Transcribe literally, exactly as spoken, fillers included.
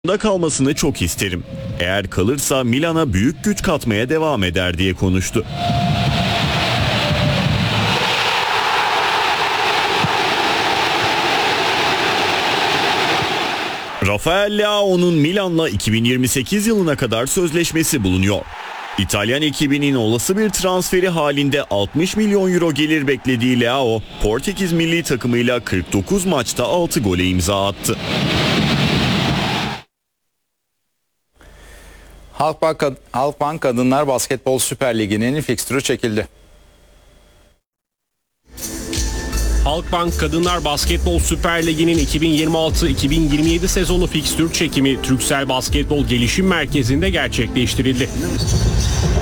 da kalmasını çok isterim. Eğer kalırsa Milan'a büyük güç katmaya devam eder diye konuştu. Rafael Leao'nun Milan'la iki bin yirmi sekiz yılına kadar sözleşmesi bulunuyor. İtalyan ekibinin olası bir transferi halinde altmış milyon euro gelir beklediği Leao, Portekiz milli takımıyla kırk dokuz maçta altı gole imza attı. Halkbank, Halkbank Kadınlar Basketbol Süper Ligi'nin fikstürü çekildi. Halkbank Kadınlar Basketbol Süper Ligi'nin iki bin yirmi altı iki bin yirmi yedi sezonu fikstür çekimi Türksel Basketbol Gelişim Merkezi'nde gerçekleştirildi.